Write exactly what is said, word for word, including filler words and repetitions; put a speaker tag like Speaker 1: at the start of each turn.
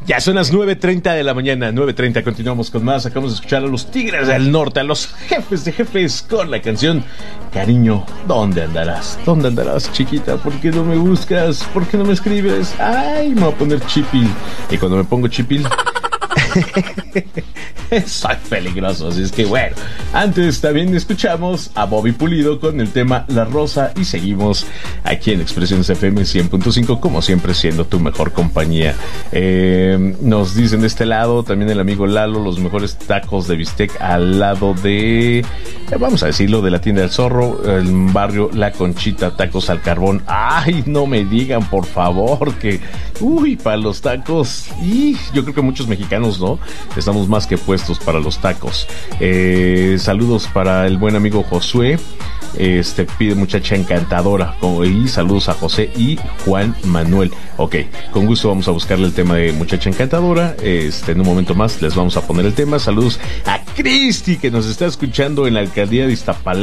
Speaker 1: Ya son las nueve treinta de la mañana, nueve treinta, continuamos con más. Acabamos de escuchar a los Tigres del Norte, a los jefes de jefes, con la canción Cariño, ¿dónde andarás? ¿Dónde andarás, chiquita? ¿Por qué no me buscas? ¿Por qué no me escribes? Ay, me voy a poner chipil. Y cuando me pongo chipil soy peligroso, así es que bueno. Antes también escuchamos a Bobby Pulido con el tema La Rosa y seguimos aquí en Expresiones F M cien punto cinco, como siempre siendo tu mejor compañía. Eh, nos dicen de este lado también el amigo Lalo, los mejores tacos de bistec al lado de, eh, vamos a decirlo, de la tienda del Zorro, el barrio La Conchita, tacos al carbón. Ay, no me digan por favor que, uy, para los tacos, y yo creo que muchos mexicanos, ¿no? Estamos más que puestos para los tacos. Eh, saludos para el buen amigo Josué. Este pide muchacha encantadora. Y saludos a José y Juan Manuel. Ok, con gusto vamos a buscarle el tema de muchacha encantadora. Este, en un momento más les vamos a poner el tema. Saludos a Cristi, que nos está escuchando en la alcaldía de Iztapalapa.